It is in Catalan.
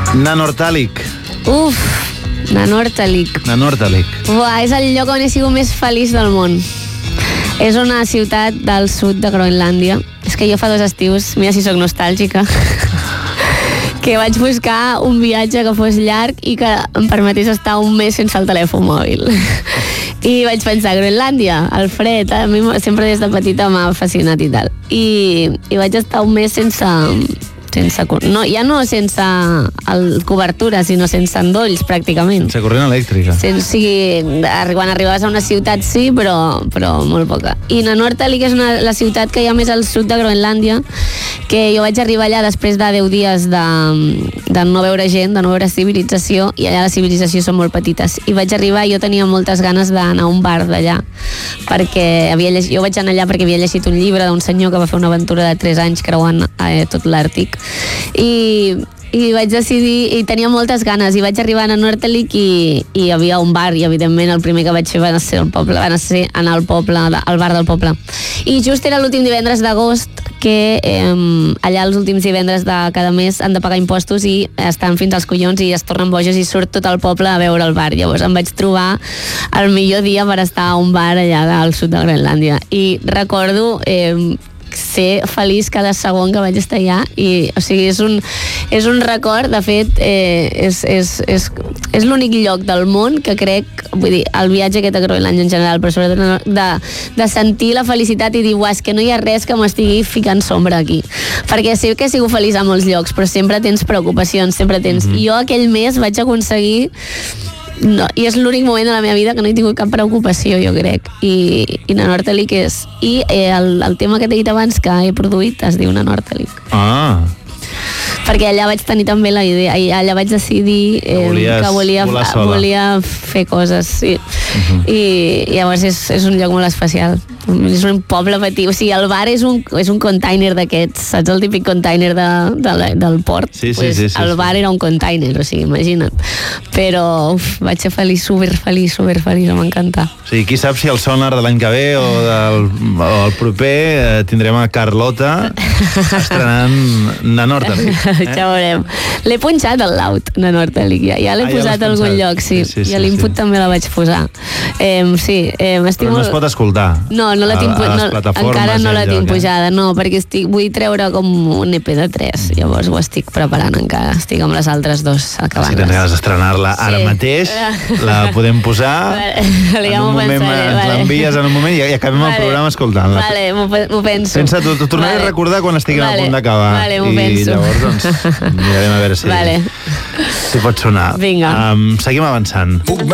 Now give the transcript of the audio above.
Nanortàlic. Nanortalik. Buah, és el lloc on he sigut més feliç del món. És una ciutat del sud de Groenlàndia. És que jo fa 2 estius, mira si sóc nostàlgica, que vaig buscar un viatge que fos llarg i que em permetés estar un mes sense el telèfon mòbil. I vaig pensar, Groenlàndia, el fred, a mi sempre des de petita m'ha fascinat i tal. I vaig estar un mes sense cobertura, sinó sense endolls, pràcticament. Sense corrent elèctrica. Quan arribaves a una ciutat sí, però molt poca. I Nanortalik és la ciutat que hi ha més al sud de Groenlàndia, que jo vaig arribar allà després de 10 dies de no veure gent, de no veure civilització, i allà la civilització són molt petites. I vaig arribar i jo tenia moltes ganes d'anar a un bar d'allà, perquè jo vaig anar allà perquè havia llegit un llibre d'un senyor que va fer una aventura de 3 anys creuant tot l'Àrtic, i vaig decidir, i tenia moltes ganes, i vaig arribar a Nanortalik i hi havia un bar, i evidentment el primer que vaig fer va ser anar al bar del poble. I just era l'últim divendres d'agost, que allà els últims divendres de cada mes han de pagar impostos i estan fins als collons i es tornen bojos i surt tot el poble a veure el bar. Llavors em vaig trobar el millor dia per estar a un bar allà al sud de Groenlàndia, i recordo ser feliç cada segon que vaig estar allà, i o sigui, és un record. De fet, és l'únic lloc del món que crec, vull dir, el viatge aquest a Groenlàndia en general, però sobretot de sentir la felicitat i dir, uah, és que no hi ha res que m'estigui ficant sombra aquí, perquè sé que he sigut feliç a molts llocs, però sempre tens preocupacions, sempre tens. I jo aquell mes vaig aconseguir i és l'únic moment de la meva vida que no he tingut cap preocupació, jo crec, i Nanortalik és. I el tema que t'he dit abans que he produït es diu Nanortalik. Perquè allà vaig tenir també la idea, i allà vaig decidir que volia fer coses, sí. I llavors és un lloc molt especial. És un poble petit, o sigui, el bar és un container d'aquests, saps, el típic container del port? Sí. El bar era un container, o sigui, imagina't. Però vaig ser feliç, superfeliç, m'encanta. Sí, qui sap si el Sonar de l'any que ve o el proper tindrem a Carlota estrenant Nanortalik. Ja veurem. L'he punxat al laut, Nanortalik, ja l'he posat a algun lloc, sí. I a l'input també la vaig posar. Però no es pot escoltar. No, encara no la tinc pujada, no, perquè vull treure com un EP de 3, llavors ho estic preparant encara, estic amb les altres 2 acabant. Si tens ganes d'estrenar-la ara mateix, la podem posar, en un moment l'envies en un moment i acabem el programa escoltant-la. Vale, m'ho penso. Pensa, t'ho tornaré a recordar quan estiguem a punt d'acabar. Vale, m'ho penso. I llavors, doncs, mirarem a veure si pot sonar. Vinga. Seguim avançant.